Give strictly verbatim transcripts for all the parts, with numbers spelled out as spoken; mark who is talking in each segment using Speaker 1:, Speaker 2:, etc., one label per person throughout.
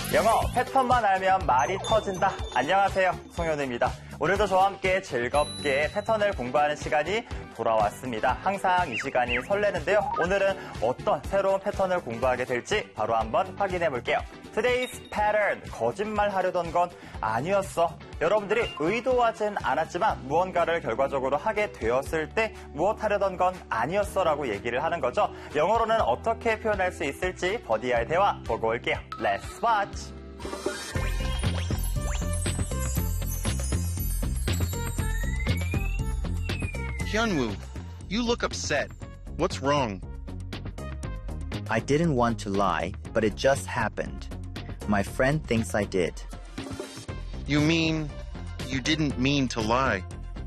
Speaker 1: 영어 패턴만 알면 말이 터진다. 안녕하세요, 송현우입니다. 오늘도 저와 함께 즐겁게 패턴을 공부하는 시간이 돌아왔습니다. 항상 이 시간이 설레는데요. 오늘은 어떤 새로운 패턴을 공부하게 될지 바로 한번 확인해 볼게요. Today's pattern, 거짓말 하려던 건 아니었어. 여러분들이 의도하진 않았지만 무언가를 결과적으로 하게 되었을 때 무엇 하려던 건 아니었어 라고 얘기를 하는 거죠. 영어로는 어떻게 표현할 수 있을지 버디와의 대화 보고 올게요. Let's watch!
Speaker 2: Hyunwoo, you look upset. What's wrong?
Speaker 3: I didn't want to lie, but it just happened. My friend thinks I did.
Speaker 2: You mean you didn't mean to lie?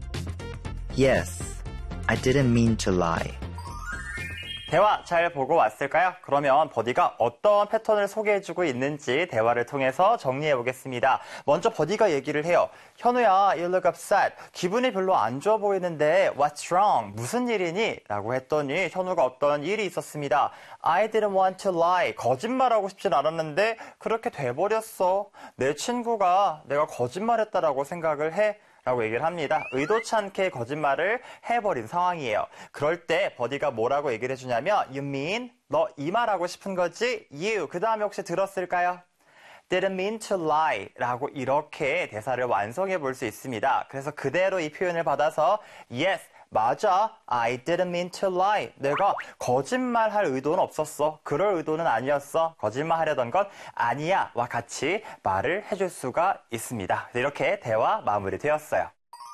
Speaker 3: Yes, I didn't mean to lie.
Speaker 1: 대화 잘 보고 왔을까요? 그러면 버디가 어떤 패턴을 소개해주고 있는지 대화를 통해서 정리해보겠습니다. 먼저 버디가 얘기를 해요. 현우야, you look upset. 기분이 별로 안 좋아 보이는데 what's wrong? 무슨 일이니? 라고 했더니 현우가 어떤 일이 있었습니다. I didn't want to lie. 거짓말하고 싶진 않았는데 그렇게 돼버렸어. 내 친구가 내가 거짓말했다라고 생각을 해. 라고 얘기를 합니다. 의도치 않게 거짓말을 해버린 상황이에요. 그럴 때 버디가 뭐라고 얘기를 해주냐면 You mean? 너 이 말하고 싶은 거지? You. 그 다음에 혹시 들었을까요? Didn't mean to lie 라고 이렇게 대사를 완성해 볼 수 있습니다. 그래서 그대로 이 표현을 받아서 Yes, 맞아. I didn't mean to lie. 내가 거짓말할 의도는 없었어. 그럴 의도는 아니었어. 거짓말하려던 건 아니야. 와 같이 말을 해줄 수가 있습니다. 이렇게 대화 마무리되었어요.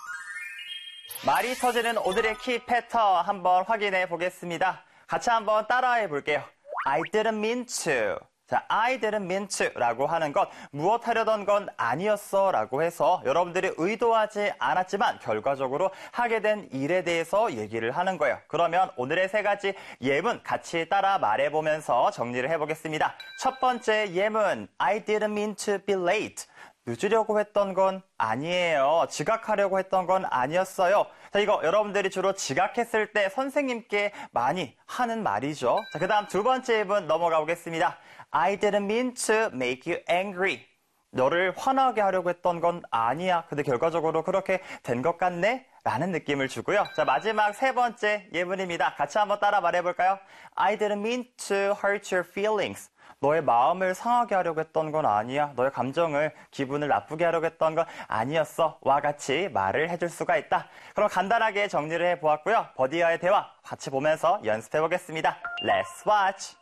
Speaker 1: 말이 터지는 오늘의 키 패턴 한번 확인해 보겠습니다. 같이 한번 따라해 볼게요. I didn't mean to. 자, I didn't mean to 라고 하는 건 무엇 하려던 건 아니었어 라고 해서 여러분들이 의도하지 않았지만 결과적으로 하게 된 일에 대해서 얘기를 하는 거예요. 그러면 오늘의 세 가지 예문 같이 따라 말해보면서 정리를 해보겠습니다. 첫 번째 예문, I didn't mean to be late. 늦으려고 했던 건 아니에요. 지각하려고 했던 건 아니었어요. 자, 이거 여러분들이 주로 지각했을 때 선생님께 많이 하는 말이죠. 자, 그 다음 두 번째 예문 넘어가 보겠습니다. I didn't mean to make you angry. 너를 화나게 하려고 했던 건 아니야. 근데 결과적으로 그렇게 된 것 같네? 라는 느낌을 주고요. 자, 마지막 세 번째 예문입니다. 같이 한번 따라 말해볼까요? I didn't mean to hurt your feelings. 너의 마음을 상하게 하려고 했던 건 아니야. 너의 감정을, 기분을 나쁘게 하려고 했던 건 아니었어. 와 같이 말을 해줄 수가 있다. 그럼 간단하게 정리를 해보았고요. 버디와의 대화 같이 보면서 연습해보겠습니다. Let's watch!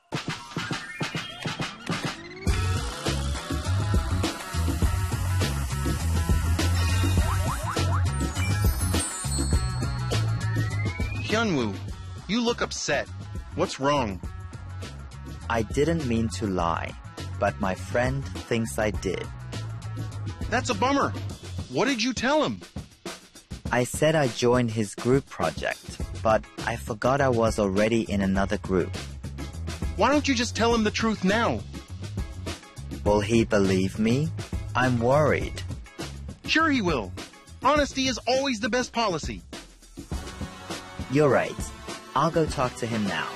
Speaker 2: Hyunwoo, you look upset. What's wrong?
Speaker 3: I didn't mean to lie, but my friend thinks I did.
Speaker 2: That's a bummer. What did you tell him?
Speaker 3: I said I joined his group project, but I forgot I was already in another group.
Speaker 2: Why don't you just tell him the truth now?
Speaker 3: Will he believe me? I'm worried.
Speaker 2: Sure he will. Honesty is always the best policy.
Speaker 3: You're right. I'll go talk to him now.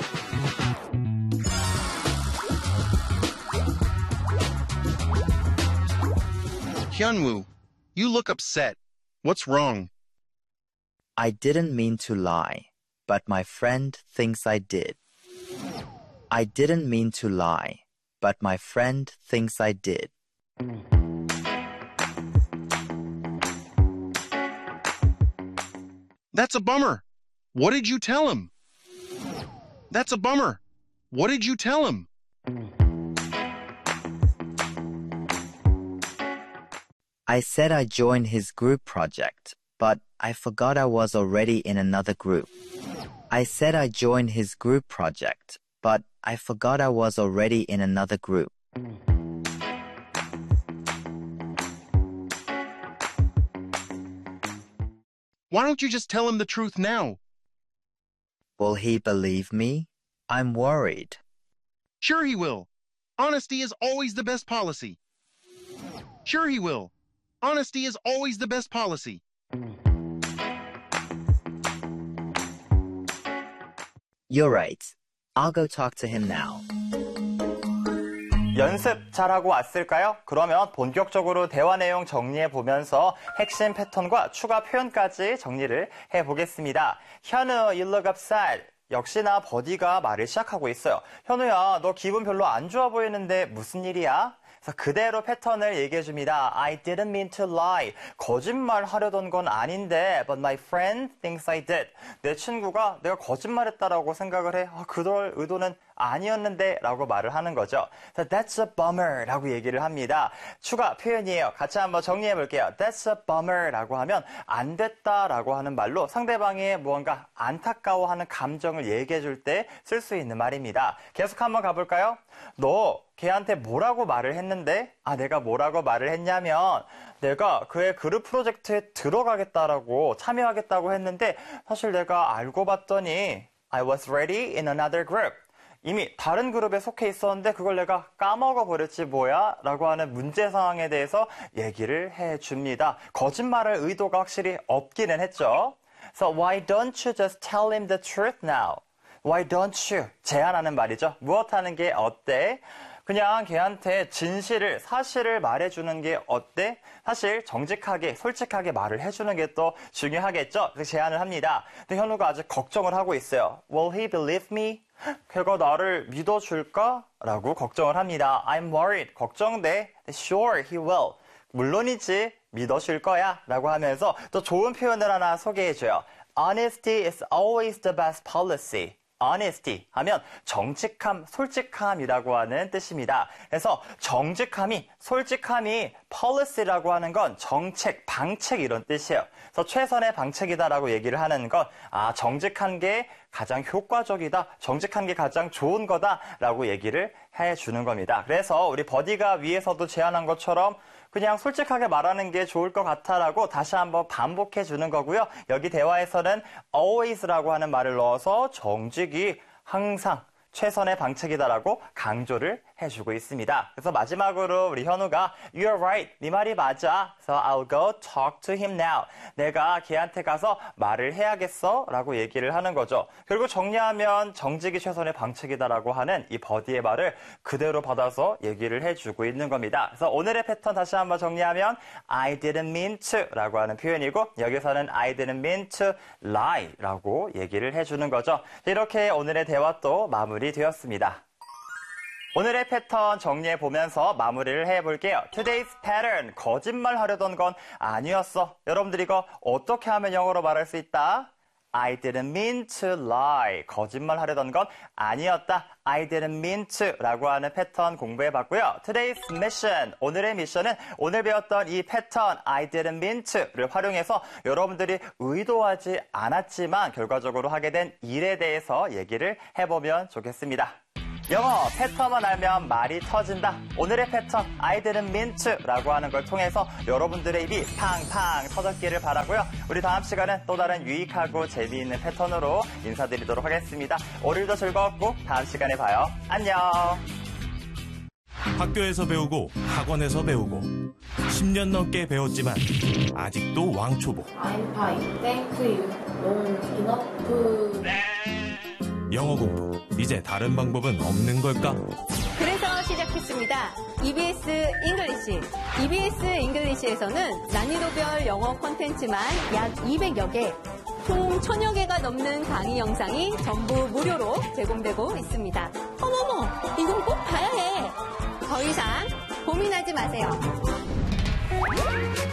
Speaker 2: Hyunwoo, you look upset. What's wrong?
Speaker 3: I didn't mean to lie, but my friend thinks I did. I didn't mean to lie, but my friend thinks I did.
Speaker 2: That's a bummer. What did you tell him? That's a bummer. What did you tell him?
Speaker 3: I said I joined his group project, but I forgot I was already in another group. I said I joined his group project, but I forgot I was already in another group.
Speaker 2: Why don't you just tell him the truth now?
Speaker 3: Will he believe me? I'm worried.
Speaker 2: Sure he will. Honesty is always the best policy. Sure he will. Honesty is always the best policy.
Speaker 3: You're right. I'll go talk to him now.
Speaker 1: 연습 잘하고 왔을까요? 그러면 본격적으로 대화 내용 정리해 보면서 핵심 패턴과 추가 표현까지 정리를 해 보겠습니다. 현우, you look upset. 역시나 버디가 말을 시작하고 있어요. 현우야, 너 기분 별로 안 좋아 보이는데 무슨 일이야? 그래서 그대로 패턴을 얘기해 줍니다. I didn't mean to lie. 거짓말 하려던 건 아닌데, but my friend thinks I did. 내 친구가 내가 거짓말했다라고 생각을 해. 아, 그럴 의도는 아니었는데 라고 말을 하는 거죠. That's a bummer 라고 얘기를 합니다. 추가 표현이에요. 같이 한번 정리해 볼게요. That's a bummer 라고 하면 안 됐다 라고 하는 말로 상대방의 무언가 안타까워하는 감정을 얘기해 줄 때 쓸 수 있는 말입니다. 계속 한번 가볼까요? 너 걔한테 뭐라고 말을 했는데? 아, 내가 뭐라고 말을 했냐면 내가 그의 그룹 프로젝트에 들어가겠다라고 참여하겠다고 했는데 사실 내가 알고 봤더니 I was ready in another group. 이미 다른 그룹에 속해 있었는데 그걸 내가 까먹어 버렸지 뭐야? 라고 하는 문제 상황에 대해서 얘기를 해줍니다. 거짓말할 의도가 확실히 없기는 했죠. So why don't you just tell him the truth now? Why don't you? 제안하는 말이죠. 무엇 하는 게 어때? 그냥 걔한테 진실을, 사실을 말해주는 게 어때? 사실 정직하게, 솔직하게 말을 해주는 게 또 중요하겠죠? 그래서 제안을 합니다. 근데 현우가 아직 걱정을 하고 있어요. Will he believe me? 걔가 나를 믿어줄까? 라고 걱정을 합니다. I'm worried. 걱정돼. Sure, he will. 물론이지. 믿어줄 거야. 라고 하면서 또 좋은 표현을 하나 소개해줘요. Honesty is always the best policy. honesty 하면 정직함, 솔직함이라고 하는 뜻입니다. 그래서 정직함이, 솔직함이 policy라고 하는 건 정책, 방책 이런 뜻이에요. 그래서 최선의 방책이다라고 얘기를 하는 건 아, 정직한 게 가장 효과적이다, 정직한 게 가장 좋은 거다라고 얘기를 해주는 겁니다. 그래서 우리 버디가 위에서도 제안한 것처럼 그냥 솔직하게 말하는 게 좋을 것 같아라고 다시 한번 반복해 주는 거고요. 여기 대화에서는 always라고 하는 말을 넣어서 정직이 항상 최선의 방책이다라고 강조를 해주고 있습니다. 그래서 마지막으로 우리 현우가 You're right. 네 말이 맞아. So I'll go talk to him now. 내가 걔한테 가서 말을 해야겠어 라고 얘기를 하는 거죠. 결국 정리하면 정직이 최선의 방책이다라고 하는 이 버디의 말을 그대로 받아서 얘기를 해주고 있는 겁니다. 그래서 오늘의 패턴 다시 한번 정리하면 I didn't mean to 라고 하는 표현이고 여기서는 I didn't mean to lie 라고 얘기를 해주는 거죠. 이렇게 오늘의 대화 또 마무리되었습니다. 오늘의 패턴 정리해보면서 마무리를 해볼게요. Today's pattern, 거짓말 하려던 건 아니었어. 여러분들 이거 어떻게 하면 영어로 말할 수 있다? I didn't mean to lie. 거짓말 하려던 건 아니었다. I didn't mean to 라고 하는 패턴 공부해봤고요. Today's mission, 오늘의 미션은 오늘 배웠던 이 패턴 I didn't mean to를 활용해서 여러분들이 의도하지 않았지만 결과적으로 하게 된 일에 대해서 얘기를 해보면 좋겠습니다. 영어 패턴만 알면 말이 터진다. 오늘의 패턴 I didn't mean to 라고 하는 걸 통해서 여러분들의 입이 팡팡 터졌기를 바라고요. 우리 다음 시간은 또 다른 유익하고 재미있는 패턴으로 인사드리도록 하겠습니다. 오늘도 즐거웠고 다음 시간에 봐요. 안녕.
Speaker 4: 학교에서 배우고 학원에서 배우고 십 년 넘게 배웠지만 아직도 왕초보.
Speaker 5: I'm fine. Thank you. Long enough.
Speaker 4: 영어 공부 이제 다른 방법은 없는 걸까?
Speaker 6: 그래서 시작했습니다. 이비에스 잉글리시. 이비에스 잉글리시에서는 난이도별 영어 콘텐츠만 약 이백여 개, 총 천여 개가 넘는 강의 영상이 전부 무료로 제공되고 있습니다. 어머머, 이건 꼭 봐야 해. 더 이상 고민하지 마세요.